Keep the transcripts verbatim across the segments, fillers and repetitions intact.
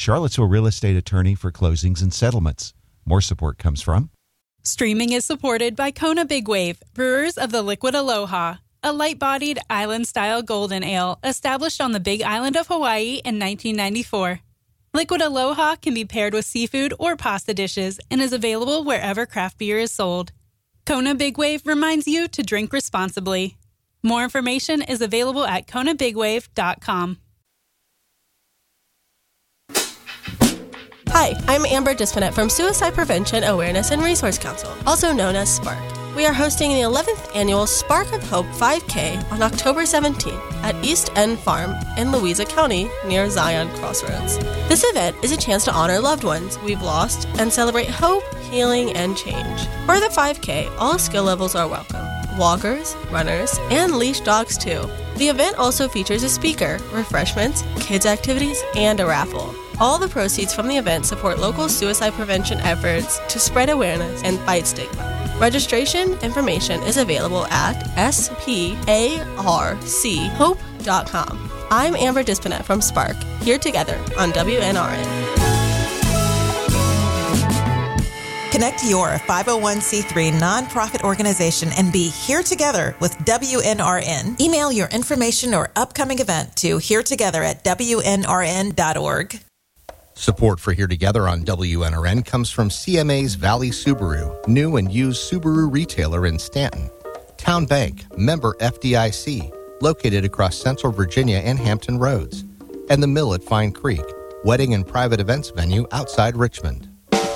Charlottesville real estate attorney for closings and settlements. More support comes from... Streaming is supported by Kona Big Wave, brewers of the Liquid Aloha, a light-bodied island-style golden ale established on the Big Island of Hawaii in nineteen ninety-four. Liquid Aloha can be paired with seafood or pasta dishes and is available wherever craft beer is sold. Kona Big Wave reminds you to drink responsibly. More information is available at kona big wave dot com. Hi, I'm Amber Dispinet from Suicide Prevention Awareness and Resource Council, also known as SPARK. We are hosting the eleventh annual Spark of Hope five K on October seventeenth at East End Farm in Louisa County near Zion Crossroads. This event is a chance to honor loved ones we've lost and celebrate hope, healing, and change. For the five K, all skill levels are welcome. Walkers, runners, and leash dogs too. The event also features a speaker, refreshments, kids activities, and a raffle. All the proceeds from the event support local suicide prevention efforts to spread awareness and fight stigma. Registration information is available at S P A R C hope dot com. I'm Amber Dispinet from Spark, here together on W N R N. Connect your five oh one c three nonprofit organization and be here together with W N R N. Email your information or upcoming event to here together at W N R N dot org. Support for Here Together on W N R N comes from C M A's Valley Subaru, new and used Subaru retailer in Stanton. Town Bank, member F D I C, located across Central Virginia and Hampton Roads. And the Mill at Fine Creek, wedding and private events venue outside Richmond.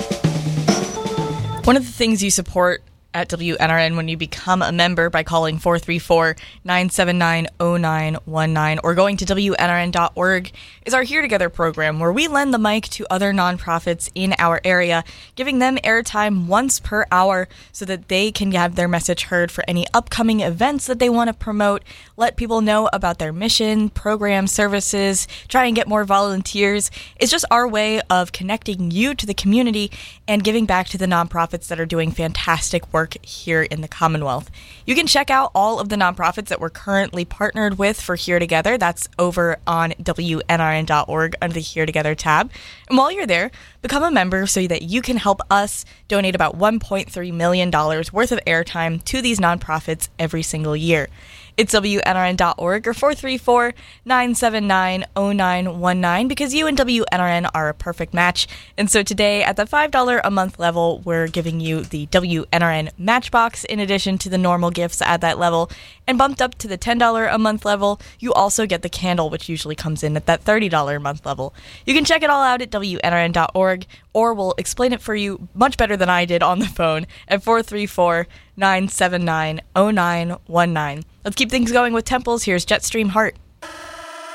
One of the things you support at W N R N when you become a member by calling four three four, nine seven nine, zero nine one nine or going to W N R N dot org is our Here Together program, where we lend the mic to other nonprofits in our area, giving them airtime once per hour so that they can have their message heard for any upcoming events that they want to promote, let people know about their mission, program, services, try and get more volunteers. It's just our way of connecting you to the community and giving back to the nonprofits that are doing fantastic work here in the Commonwealth. You can check out all of the nonprofits that we're currently partnered with for Here Together. That's over on W N R N dot org under the Here Together tab. And while you're there, become a member so that you can help us donate about one point three million dollars worth of airtime to these nonprofits every single year. It's W N R N dot org or four three four, nine seven nine, zero nine one nine because you and W N R N are a perfect match. And so today at the five dollars a month level, we're giving you the W N R N Matchbox in addition to the normal gifts at that level. And bumped up to the ten dollars a month level, you also get the candle, which usually comes in at that thirty dollars a month level. You can check it all out at W N R N dot org, or we'll explain it for you much better than I did on the phone at four three four, nine seven nine, zero nine one nine. Let's keep things going with Temples. Here's Jetstream Heart.